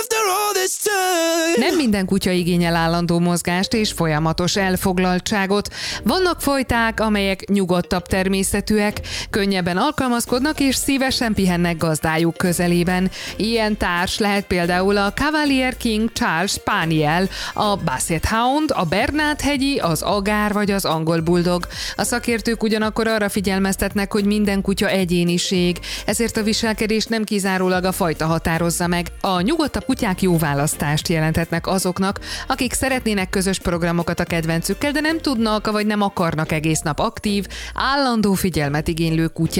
Nem minden kutya igényel állandó mozgást és folyamatos elfoglaltságot. Vannak fajták, amelyek nyugodtabb természetűek, könnyebben alkalmazkodnak és szívesen pihennek gazdájuk közelében. Ilyen társ lehet például a Cavalier King Charles Spaniel, a Basset Hound, a Bernát-hegyi, az agár vagy az angol bulldog. A szakértők ugyanakkor arra figyelmeztetnek, hogy minden kutya egyéniség, ezért a viselkedést nem kizárólag a fajta határozza meg. A nyugodtabb kutyák jó választást jelenthetnek azoknak, akik szeretnének közös programokat a kedvencükkel, de nem tudnak vagy nem akarnak egész nap aktív, állandó figyelmet igénylő kutyát